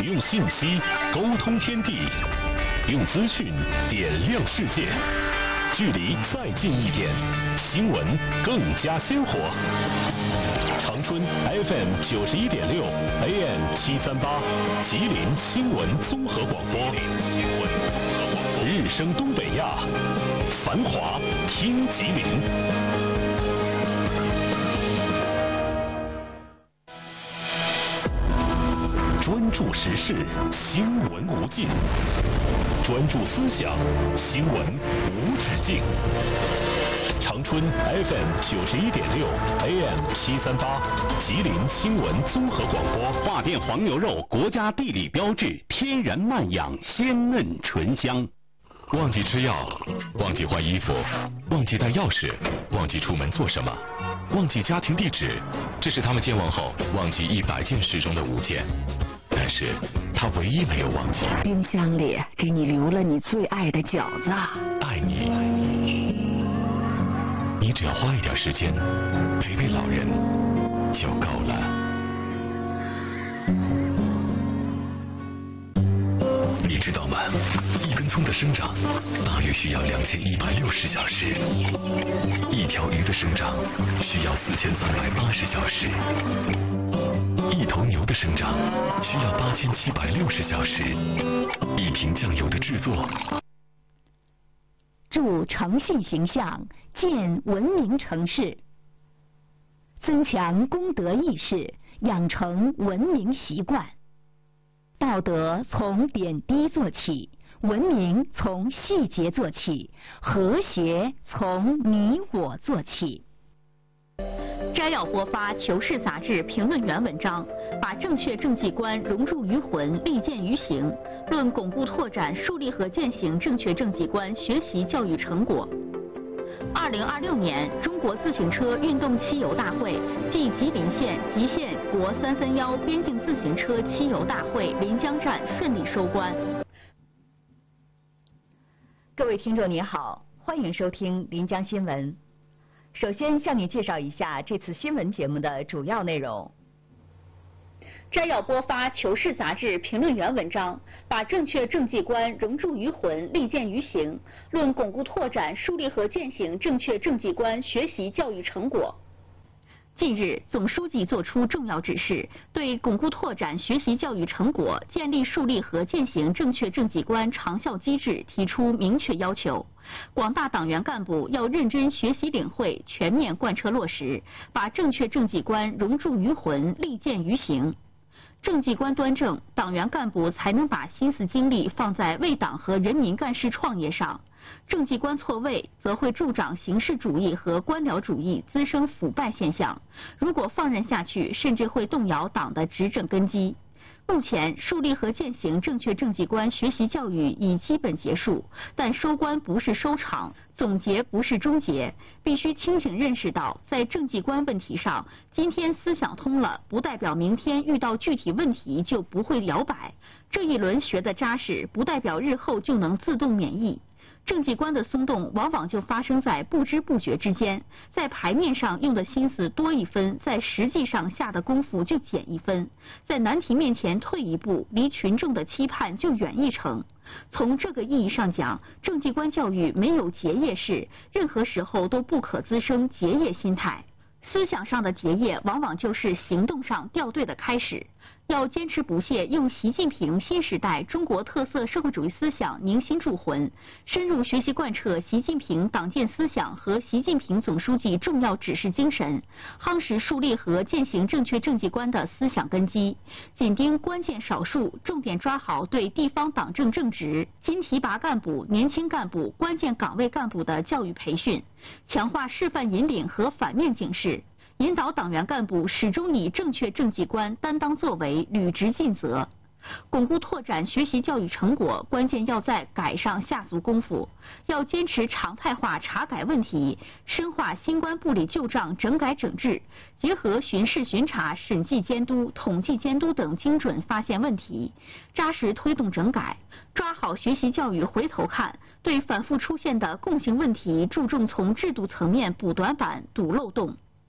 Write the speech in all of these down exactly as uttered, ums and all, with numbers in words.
用信息沟通天地，用资讯点亮世界。距离再近一点，新闻更加鲜活。长春 F M 九十一点六 A M 七三八，吉林新闻综合广播。日升东北亚，繁华听吉林。专注时事，新闻无尽；专注思想，新闻无止境。长春 F M 九十一点六 A M 七三八，吉林新闻综合广播。 华甸黄牛肉，国家地理标志，天然慢养，鲜嫩醇香。 忘记吃药，忘记换衣服，忘记带钥匙，忘记出门做什么，忘记家庭地址，这是他们健忘后忘记一百件事中的五件。但是他唯一没有忘记， 冰箱里给你留了你最爱的饺子。 爱你，你只要花一点时间陪陪老人就够了。你知道吗？一根葱的生长大约需要两千一百六十小时，一条鱼的生长需要四千三百八十小时，一头牛的生长需要八千七百六十小时，一瓶酱油的制作。 助诚信形象，建文明城市，增强公德意识，养成文明习惯。道德从点滴做起，文明从细节做起，和谐从你我做起。 摘要播发《求是》杂志评论员文章，把正确政绩观融入于魂，立践于行，论巩固拓展、树立和践行正确政绩观学习教育成果。二零二六年中国自行车运动汽游大会暨吉林县吉县国三三幺边境自行车汽游大会临江站顺利收官。 各位听众您好，欢迎收听临江新闻。首先向你介绍一下这次新闻节目的主要内容。 摘要播发《求是》杂志评论员文章，把正确政绩观融入于魂，立践于行，论巩固拓展、树立和践行正确政绩观学习教育成果。近日，总书记作出重要指示，对巩固拓展学习教育成果、建立树立和践行正确政绩观长效机制提出明确要求。广大党员干部要认真学习领会，全面贯彻落实，把正确政绩观融入于魂，立践于行。政绩观端正，党员干部才能把心思精力放在为党和人民干事创业上。政绩观错位，则会助长形式主义和官僚主义滋生腐败现象。如果放任下去，甚至会动摇党的执政根基。目前，树立和践行正确政绩观学习教育已基本结束，但收官不是收场，总结不是终结，必须清醒认识到，在政绩观问题上，今天思想通了，不代表明天遇到具体问题就不会摇摆。这一轮学得扎实，不代表日后就能自动免疫。政绩观的松动往往就发生在不知不觉之间，在牌面上用的心思多一分，在实际上下的功夫就减一分，在难题面前退一步，离群众的期盼就远一程。从这个意义上讲，政绩观教育没有结业式，任何时候都不可滋生结业心态。思想上的结业，往往就是行动上掉队的开始。要坚持不懈用习近平新时代中国特色社会主义思想凝心铸魂，深入学习贯彻习近平党建思想和习近平总书记重要指示精神，夯实树立和践行正确政绩观的思想根基，紧盯关键少数，重点抓好对地方党政正职、新提拔干部、年轻干部、关键岗位干部的教育培训，强化示范引领和反面警示，引导党员干部始终以正确政绩观担当作为，履职尽责。巩固拓展学习教育成果，关键要在改上下足功夫，要坚持常态化查改问题，深化新冠部里旧账整改整治，结合巡视巡查、审计监督、统计监督等精准发现问题，扎实推动整改，抓好学习教育回头看，对反复出现的共性问题注重从制度层面补短板、堵漏洞。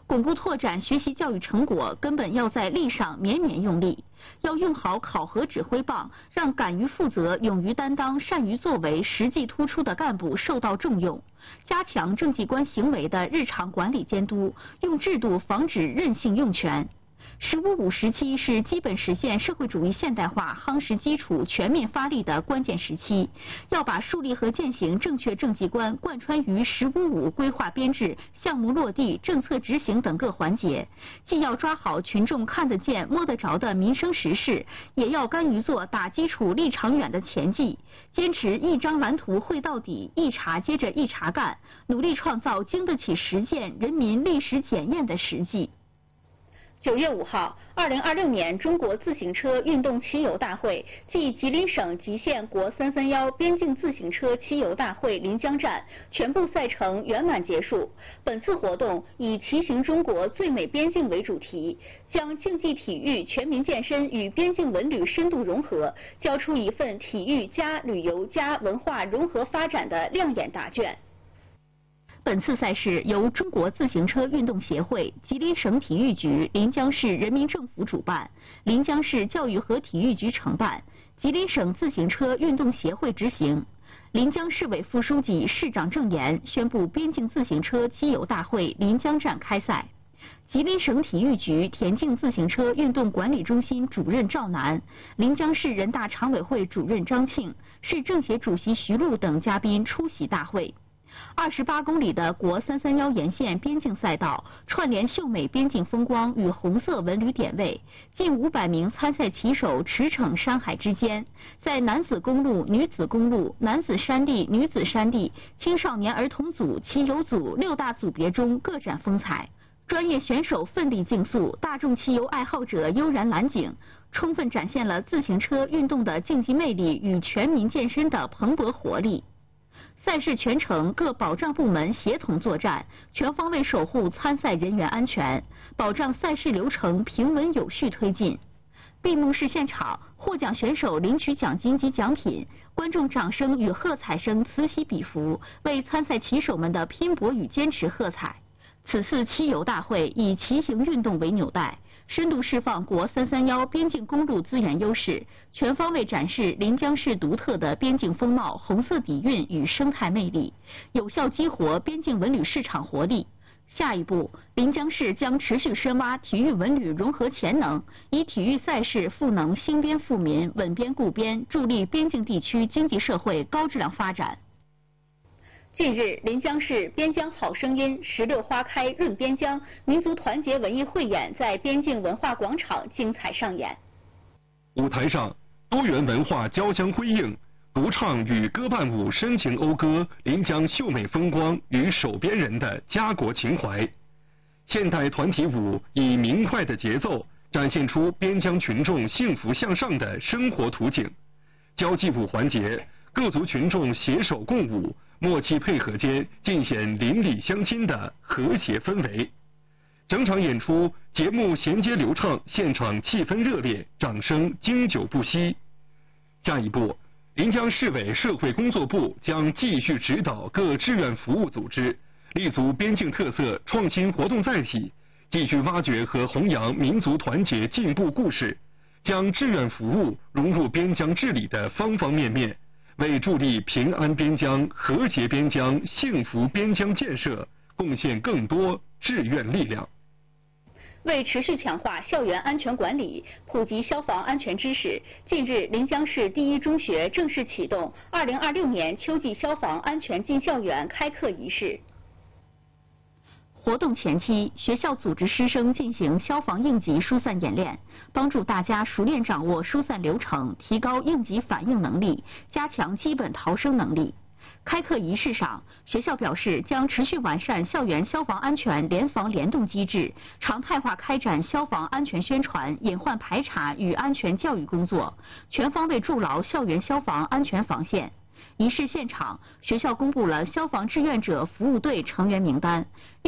巩固拓展学习教育成果，根本要在力上绵绵用力。要用好考核指挥棒，让敢于负责、勇于担当、善于作为、实际突出的干部受到重用。加强政绩官行为的日常管理监督，用制度防止任性用权。十五五时期是基本实现社会主义现代化夯实基础、全面发力的关键时期，要把树立和践行正确政绩观贯穿于十五五规划编制、项目落地、政策执行等各环节，既要抓好群众看得见、摸得着的民生实事，也要甘于做打基础、立长远的前计，坚持一张蓝图绘到底，一茬接着一茬干，努力创造经得起实践、人民历史检验的实际。 九月五号，二零二六年中国自行车运动骑游大会暨吉林省吉县国三三幺边境自行车骑游大会临江站全部赛程圆满结束。本次活动以骑行中国最美边境为主题，将竞技体育、全民健身与边境文旅深度融合，交出一份体育加旅游加文化融合发展的亮眼答卷。 本次赛事由中国自行车运动协会、吉林省体育局、临江市人民政府主办，临江市教育和体育局承办，吉林省自行车运动协会执行。临江市委副书记、市长郑岩宣布边境自行车骑游大会临江站开赛。吉林省体育局田径自行车运动管理中心主任赵楠、临江市人大常委会主任张庆、市政协主席徐璐等嘉宾出席大会。二十八公里的国三三幺沿线边境赛道，串联秀美边境风光与红色文旅点位，近五百名参赛骑手驰骋山海之间，在男子公路、女子公路、男子山地、女子山地、青少年儿童组、骑游组六大组别中各展风采。专业选手奋力竞速，大众骑游爱好者悠然揽景，充分展现了自行车运动的竞技魅力与全民健身的蓬勃活力。赛事全程各保障部门协同作战，全方位守护参赛人员安全，保障赛事流程平稳有序推进。闭幕式现场，获奖选手领取奖金及奖品，观众掌声与喝彩声此起彼伏，为参赛骑手们的拼搏与坚持喝彩。此次骑游大会以骑行运动为纽带，深度释放国三三幺边境公路资源优势，全方位展示临江市独特的边境风貌、红色底蕴与生态魅力，有效激活边境文旅市场活力。下一步，临江市将持续深挖体育文旅融合潜能，以体育赛事赋能兴边富民、稳边固边，助力边境地区经济社会高质量发展。 近日，临江市边疆好声音石榴花开润边疆民族团结文艺汇演在边境文化广场精彩上演。 舞台上，多元文化交相辉映，独唱与歌伴舞深情讴歌临江秀美风光与守边人的家国情怀。现代团体舞以明快的节奏展现出边疆群众幸福向上的生活图景。交际舞环节，各族群众携手共舞，默契配合间尽显邻里乡亲的和谐氛围。整场演出节目衔接流畅，现场气氛热烈，掌声经久不息。下一步，临江市委社会工作部将继续指导各志愿服务组织，立足边境特色创新活动载体，继续挖掘和弘扬民族团结进步故事，将志愿服务融入边疆治理的方方面面，为助力平安边疆、和谐边疆、幸福边疆建设贡献更多志愿力量。 为持续强化校园安全管理，普及消防安全知识，近日临江市第一中学正式启动二零二六年秋季消防安全进校园开课仪式。 活动前期，学校组织师生进行消防应急疏散演练，帮助大家熟练掌握疏散流程，提高应急反应能力，加强基本逃生能力。开课仪式上，学校表示将持续完善校园消防安全联防联动机制，常态化开展消防安全宣传、隐患排查与安全教育工作，全方位筑牢校园消防安全防线。仪式现场，学校公布了消防志愿者服务队成员名单。